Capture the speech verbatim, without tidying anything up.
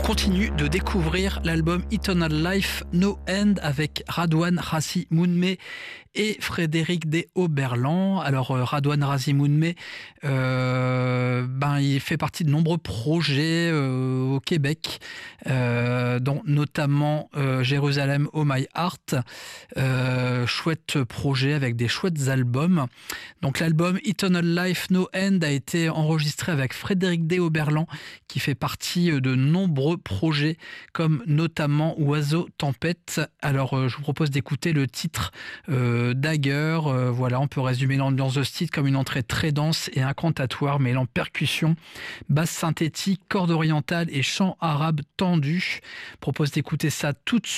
continue de découvrir l'album Eternal Life No End avec Radouane Rassi Mounmé et Frédéric D. Oberlan. Alors euh, Radouane Rassi Mounmé, euh, ben, il fait partie de nombreux projets euh, au Québec, euh, dont notamment euh, Jérusalem Oh My Heart, euh, chouette projet avec des chouettes albums. Donc l'album Eternal Life No End a été enregistré avec Frédéric D. Oberlan, qui fait partie de nombreux projets comme notamment Oiseau Tempête. Alors euh, je vous propose d'écouter le titre euh, Dagger. Euh, voilà, on peut résumer l'ambiance de ce titre comme une entrée très dense et incantatoire mêlant percussion, basse synthétique, cordes orientales et chant arabe tendu. Je propose d'écouter ça tout de suite.